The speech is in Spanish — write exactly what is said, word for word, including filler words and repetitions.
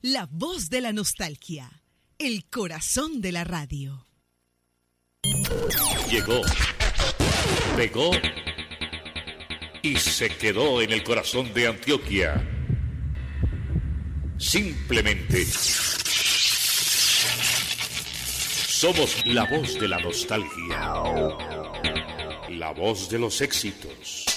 La voz de la nostalgia, el corazón de la radio. Llegó, pegó y se quedó en el corazón de Antioquia. Simplemente somos la voz de la nostalgia, la voz de los éxitos.